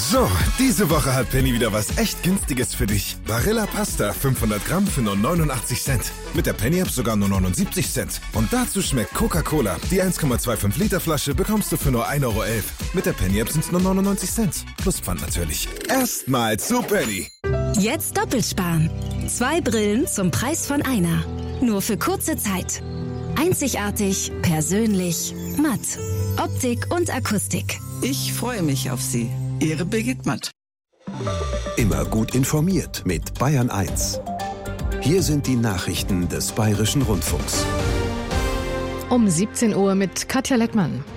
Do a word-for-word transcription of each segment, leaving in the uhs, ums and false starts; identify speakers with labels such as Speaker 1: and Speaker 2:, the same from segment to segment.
Speaker 1: So, diese Woche hat Penny wieder was echt Günstiges für dich. Barilla Pasta fünfhundert Gramm für nur neunundachtzig Cent. Mit der Penny-App sogar nur neunundsiebzig Cent. Und dazu schmeckt Coca-Cola. Die eins Komma fünfundzwanzig Liter Flasche bekommst du für nur ein Euro elf. Mit der Penny-App sind es nur neunundneunzig Cent. Plus Pfand natürlich. Erstmal zu Penny.
Speaker 2: Jetzt doppelt sparen. Zwei Brillen zum Preis von einer. Nur für kurze Zeit. Einzigartig, persönlich, matt. Optik und Akustik.
Speaker 3: Ich freue mich auf Sie. Ihre Birgit Matt.
Speaker 4: Immer gut informiert mit Bayern eins. Hier sind die Nachrichten des Bayerischen Rundfunks.
Speaker 5: Um siebzehn Uhr mit Katja Leckmann.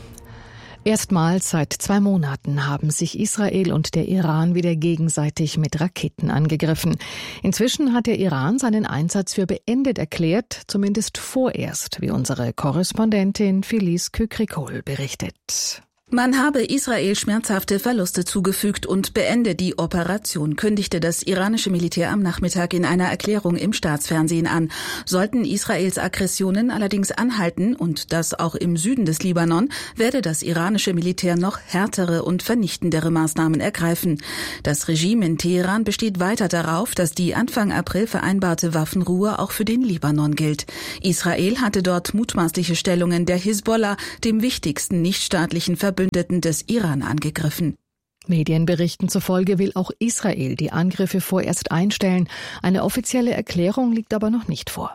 Speaker 5: Erstmals seit zwei Monaten haben sich Israel und der Iran wieder gegenseitig mit Raketen angegriffen. Inzwischen hat der Iran seinen Einsatz für beendet erklärt, zumindest vorerst, wie unsere Korrespondentin Felice Kükrikol berichtet.
Speaker 6: Man habe Israel schmerzhafte Verluste zugefügt und beende die Operation, kündigte das iranische Militär am Nachmittag in einer Erklärung im Staatsfernsehen an. Sollten Israels Aggressionen allerdings anhalten, und das auch im Süden des Libanon, werde das iranische Militär noch härtere und vernichtendere Maßnahmen ergreifen. Das Regime in Teheran besteht weiter darauf, dass die Anfang April vereinbarte Waffenruhe auch für den Libanon gilt. Israel hatte dort mutmaßliche Stellungen der Hisbollah, dem wichtigsten nichtstaatlichen Verbündeten des Iran, angegriffen.
Speaker 5: Medienberichten zufolge will auch Israel die Angriffe vorerst einstellen. Eine offizielle Erklärung liegt aber noch nicht vor.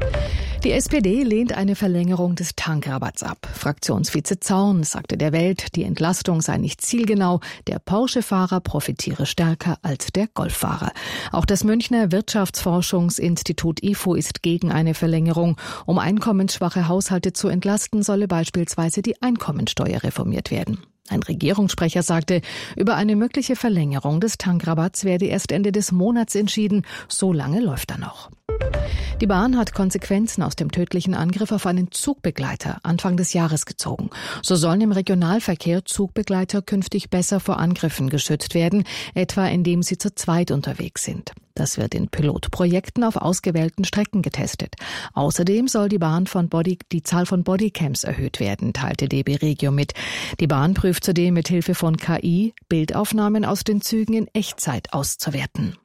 Speaker 5: Die S P D lehnt eine Verlängerung des Tankrabatts ab. Fraktionsvize Zorn sagte der Welt, die Entlastung sei nicht zielgenau, der Porsche-Fahrer profitiere stärker als der Golffahrer. Auch das Münchner Wirtschaftsforschungsinstitut I F O ist gegen eine Verlängerung. Um einkommensschwache Haushalte zu entlasten, solle beispielsweise die Einkommensteuer reformiert werden. Ein Regierungssprecher sagte, über eine mögliche Verlängerung des Tankrabatts werde erst Ende des Monats entschieden. So lange läuft er noch. Die Bahn hat Konsequenzen aus dem tödlichen Angriff auf einen Zugbegleiter Anfang des Jahres gezogen. So sollen im Regionalverkehr Zugbegleiter künftig besser vor Angriffen geschützt werden, etwa indem sie zu zweit unterwegs sind. Das wird in Pilotprojekten auf ausgewählten Strecken getestet. Außerdem soll die Bahn von Body, die Zahl von Bodycams erhöht werden, teilte D B Regio mit. Die Bahn prüft zudem mit Hilfe von K I, Bildaufnahmen aus den Zügen in Echtzeit auszuwerten.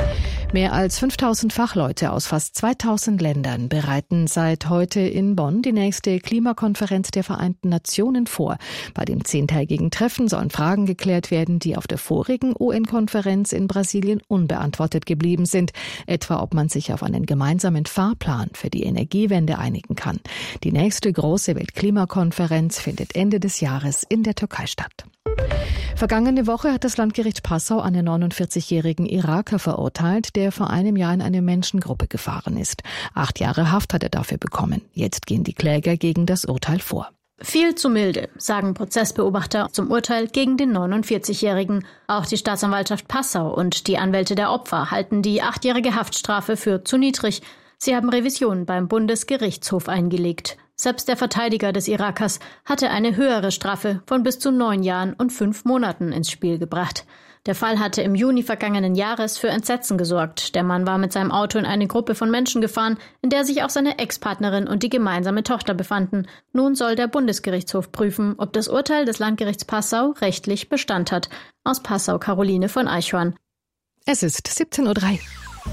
Speaker 5: Mehr als fünftausend Fachleute aus fast zweitausend Ländern bereiten seit heute in Bonn die nächste Klimakonferenz der Vereinten Nationen vor. Bei dem zehntägigen Treffen sollen Fragen geklärt werden, die auf der vorigen U N-Konferenz in Brasilien unbeantwortet geblieben sind. Etwa, ob man sich auf einen gemeinsamen Fahrplan für die Energiewende einigen kann. Die nächste große Weltklimakonferenz findet Ende des Jahres in der Türkei statt. Vergangene Woche hat das Landgericht Passau einen neunundvierzigjährigen Iraker verurteilt, der vor einem Jahr in eine Menschengruppe gefahren ist. Acht Jahre Haft hat er dafür bekommen. Jetzt gehen die Kläger gegen das Urteil vor.
Speaker 7: Viel zu milde, sagen Prozessbeobachter zum Urteil gegen den neunundvierzigjährigen. Auch die Staatsanwaltschaft Passau und die Anwälte der Opfer halten die achtjährige Haftstrafe für zu niedrig. Sie haben Revision beim Bundesgerichtshof eingelegt. Selbst der Verteidiger des Irakers hatte eine höhere Strafe von bis zu neun Jahren und fünf Monaten ins Spiel gebracht. Der Fall hatte im Juni vergangenen Jahres für Entsetzen gesorgt. Der Mann war mit seinem Auto in eine Gruppe von Menschen gefahren, in der sich auch seine Ex-Partnerin und die gemeinsame Tochter befanden. Nun soll der Bundesgerichtshof prüfen, ob das Urteil des Landgerichts Passau rechtlich Bestand hat. Aus Passau Caroline von Eichhorn.
Speaker 5: Es ist siebzehn Uhr drei.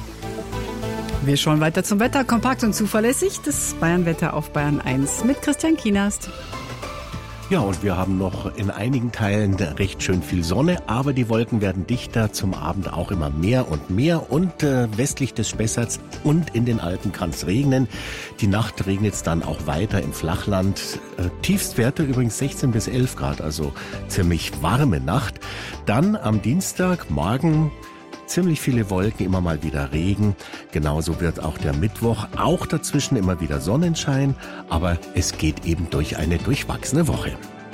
Speaker 8: Wir schauen weiter zum Wetter. Kompakt und zuverlässig. Das Bayernwetter auf Bayern eins mit Christian Kienast.
Speaker 9: Ja, und wir haben noch in einigen Teilen recht schön viel Sonne, aber die Wolken werden dichter, zum Abend auch immer mehr und mehr und äh, westlich des Spessarts und in den Alpen kann es regnen. Die Nacht regnet es dann auch weiter im Flachland. Äh, Tiefstwerte übrigens sechzehn bis elf Grad, also ziemlich warme Nacht. Dann am Dienstag, morgen ziemlich viele Wolken, immer mal wieder Regen. Genauso wird auch der Mittwoch, auch dazwischen immer wieder Sonnenschein, aber es geht eben durch eine durchwachsene Woche.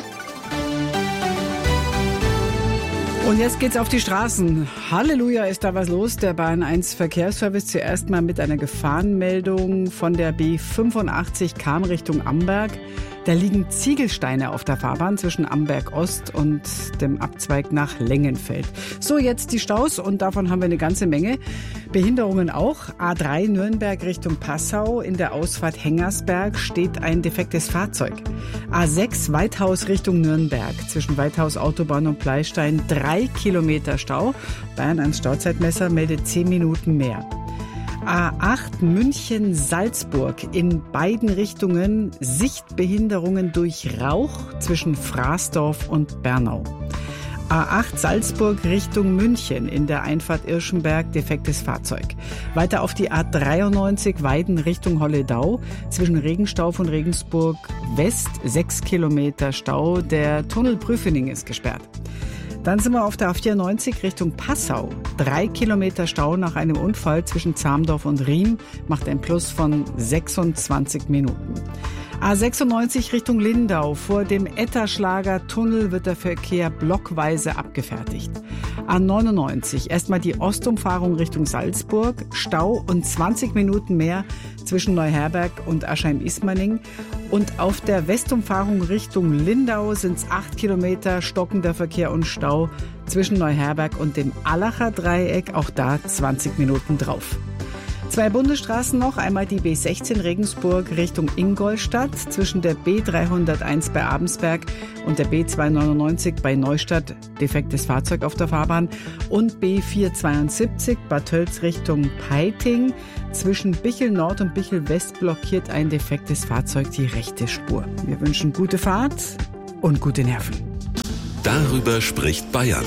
Speaker 8: Und jetzt geht's auf die Straßen. Halleluja, ist da was los. Der Bayern eins Verkehrsservice zuerst mal mit einer Gefahrenmeldung von der B fünfundachtzig kam Richtung Amberg. Da liegen Ziegelsteine auf der Fahrbahn zwischen Amberg Ost und dem Abzweig nach Lengenfeld. So, jetzt die Staus und davon haben wir eine ganze Menge. Behinderungen auch. A drei Nürnberg Richtung Passau. In der Ausfahrt Hengersberg steht ein defektes Fahrzeug. A sechs Weithaus Richtung Nürnberg. Zwischen Weithaus Autobahn und Pleistein drei Kilometer Stau. Bayern eins Stauzeitmesser meldet zehn Minuten mehr. A acht München-Salzburg in beiden Richtungen Sichtbehinderungen durch Rauch zwischen Fraßdorf und Bernau. A acht Salzburg Richtung München in der Einfahrt Irschenberg defektes Fahrzeug. Weiter auf die A dreiundneunzig Weiden Richtung Holledau zwischen Regenstauf und Regensburg West sechs Kilometer Stau. Der Tunnel Prüfening ist gesperrt. Dann sind wir auf der A vierundneunzig Richtung Passau. Drei Kilometer Stau nach einem Unfall zwischen Zamdorf und Riem macht ein Plus von sechsundzwanzig Minuten. A sechsundneunzig Richtung Lindau. Vor dem Etterschlager Tunnel wird der Verkehr blockweise abgefertigt. A neunundneunzig erstmal die Ostumfahrung Richtung Salzburg. Stau und zwanzig Minuten mehr zwischen Neuherberg und Aschheim-Ismaning. Und auf der Westumfahrung Richtung Lindau sind es acht Kilometer stockender Verkehr und Stau zwischen Neuherberg und dem Allacher Dreieck. Auch da zwanzig Minuten drauf. Zwei Bundesstraßen noch, einmal die B sechzehn Regensburg Richtung Ingolstadt zwischen der B dreihunderteins bei Abensberg und der B zweihundertneunundneunzig bei Neustadt, defektes Fahrzeug auf der Fahrbahn, und B vierhundertzweiundsiebzig Bad Tölz Richtung Peiting. Zwischen Bichel Nord und Bichel West blockiert ein defektes Fahrzeug die rechte Spur. Wir wünschen gute Fahrt und gute Nerven.
Speaker 10: Darüber spricht Bayern.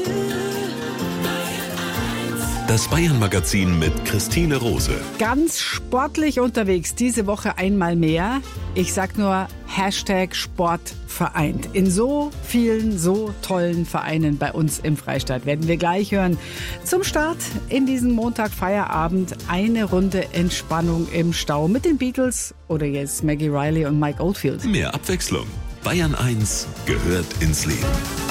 Speaker 10: Das Bayern-Magazin mit Christine Rose.
Speaker 8: Ganz sportlich unterwegs, diese Woche einmal mehr. Ich sag nur Hashtag Sport vereint. In so vielen, so tollen Vereinen bei uns im Freistaat werden wir gleich hören. Zum Start in diesen Montag-Feierabend eine Runde Entspannung im Stau mit den Beatles oder jetzt Maggie Riley und Mike Oldfield.
Speaker 10: Mehr Abwechslung. Bayern eins gehört ins Leben.